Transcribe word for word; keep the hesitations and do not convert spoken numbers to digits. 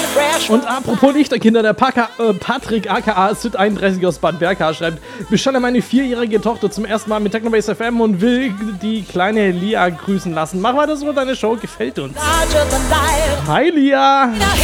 Und apropos Lichterkinder, der Paka, äh, Patrick aka Sid einunddreißig aus Bad Berka schreibt: Bestelle meine vierjährige Tochter zum ersten Mal mit Technobase F M und will die kleine Lia grüßen lassen. Mach weiter so, deine Show gefällt uns. Hi Lia!